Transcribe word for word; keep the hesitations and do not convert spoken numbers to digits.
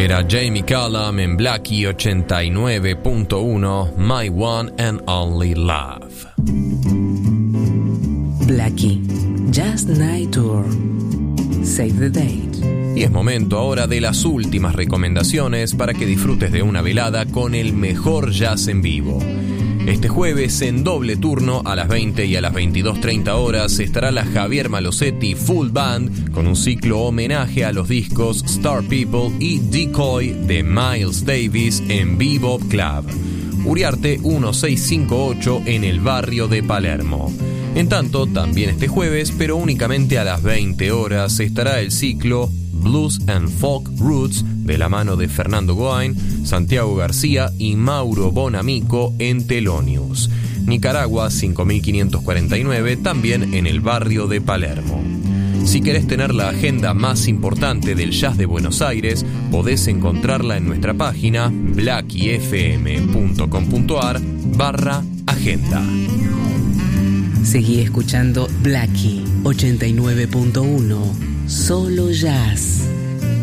Era Jamie Cullum en Blackie ochenta y nueve punto uno, My One and Only Love. Blackie, Just Night Tour. Save the date. Y es momento ahora de las últimas recomendaciones para que disfrutes de una velada con el mejor jazz en vivo. Este jueves, en doble turno, a las veinte y a las veintidós treinta horas, estará la Javier Malosetti Full Band con un ciclo homenaje a los discos Star People y Decoy de Miles Davis en Bebop Club. Uriarte mil seiscientos cincuenta y ocho en el barrio de Palermo. En tanto, también este jueves, pero únicamente a las veinte horas, estará el ciclo Blues and Folk Roots de la mano de Fernando Goain, Santiago García y Mauro Bonamico en Thelonious. Nicaragua cinco mil quinientos cuarenta y nueve, también en el barrio de Palermo. Si querés tener la agenda más importante del jazz de Buenos Aires, podés encontrarla en nuestra página blackiefm.com.ar barra agenda. Seguí escuchando Blackie ochenta y nueve punto uno, solo jazz.